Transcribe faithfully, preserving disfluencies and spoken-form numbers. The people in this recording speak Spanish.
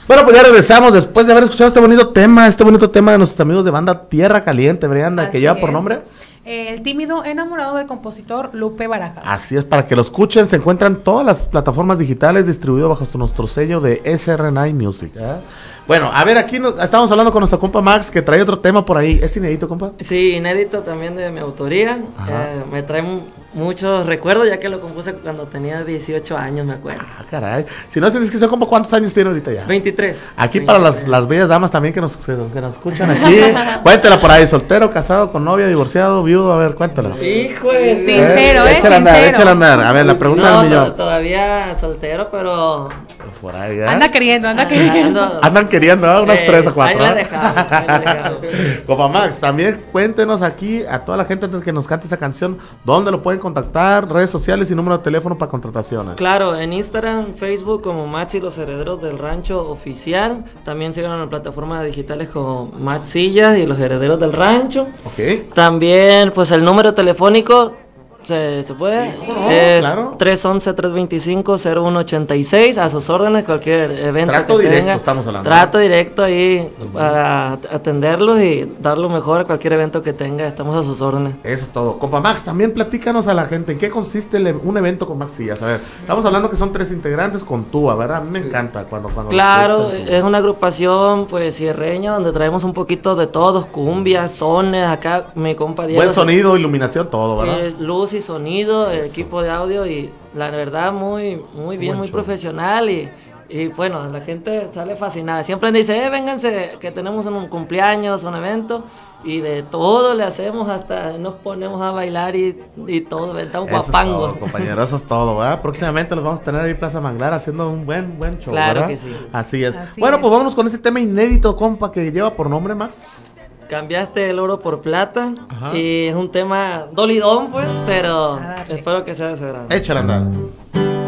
Bueno, pues ya regresamos después de haber escuchado este bonito tema, este bonito tema de nuestros amigos de banda Tierra Caliente, Brianda, Así que lleva es. por nombre... El tímido enamorado del compositor Lupe Barajas. Así es, para que lo escuchen, se encuentran todas las plataformas digitales, distribuido bajo nuestro sello de S R nueve Music. ¿eh? Bueno, a ver, aquí nos, estamos hablando con nuestro compa Max, que trae otro tema por ahí. ¿Es inédito, compa? Sí, inédito también de mi autoría. Eh, me trae m- muchos recuerdos, ya que lo compuse cuando tenía dieciocho años, me acuerdo. Ah, caray. Si no es indiscreción, ¿cómo cuántos años tiene ahorita ya? veintitrés. Aquí veintitrés. para las, las bellas damas también que nos, que nos escuchan aquí. Cuéntela por ahí, soltero, casado, con novia, divorciado, viudo, a ver, cuéntala. Hijo de... Sincero, ¿eh? Échala a andar, Sincero. échala a andar. A ver, la pregunta No, del millón. to- todavía soltero, pero... Por ahí, ¿eh? Anda queriendo, anda Ah, queriendo. ando- Andan queriendo, ¿eh? Unas Eh, tres o cuatro. ahí la ¿eh? dejamos, ahí la dejamos. Compa Max, también cuéntenos aquí a toda la gente antes que nos cante esa canción, dónde lo pueden contactar, redes sociales y número de teléfono para contrataciones. Claro, en Instagram, Facebook como Max y los Herederos del Rancho Oficial. También sigan en las plataformas digitales como Max Sillas y los Herederos del Rancho. Ok. También, pues el número telefónico, ¿se, se puede? Sí, ¿cómo no? Es Claro. tres once, tres veinticinco, cero uno ochenta y seis. A sus órdenes, cualquier evento Trato que directo tenga. estamos hablando, Trato directo ahí para atenderlos y dar lo mejor a cualquier evento que tenga. Estamos a sus órdenes. Eso es todo. Compa Max, también platícanos a la gente, ¿en qué consiste el- un evento con Max Sillas? A ver, estamos hablando que son tres integrantes con Túa, ¿verdad? A mí me encanta cuando... cuando Claro, es, es una agrupación pues sierreña donde traemos un poquito de todos, cumbias, sones, acá mi compa Diego. Buen sonido, iluminación, todo, ¿verdad? Eh, luz y sonido, el Eso. equipo de audio y la verdad muy muy bien, Buen muy show. profesional y, y bueno, la gente sale fascinada. Siempre dice, eh, vénganse, que tenemos un cumpleaños, un evento y de todo le hacemos, hasta nos ponemos a bailar y, y todo, estamos Eso es guapangos. todo, compañero, eso es todo, ¿verdad? Próximamente los vamos a tener ahí en Plaza Manglar haciendo un buen, buen show, Claro ¿verdad? que sí. Así es. Así bueno, es. pues vámonos con este tema inédito, compa, que lleva por nombre, Max. Cambiaste el oro por plata. Ajá. Y es un tema dolidón, pues, pero A darle. espero que sea de su agrado. Échala a andar.